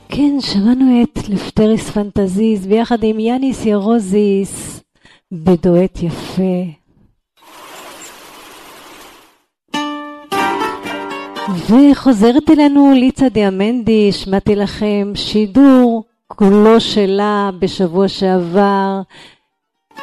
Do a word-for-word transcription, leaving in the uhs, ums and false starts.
כן, שמענו את לפטריס פנטזיס ביחד עם יאניס ירוזיס בדואט יפה. וחוזרת אלינו ליצה דיאמנדי, שמעתי לכם שידור כולו שלה בשבוע שעבר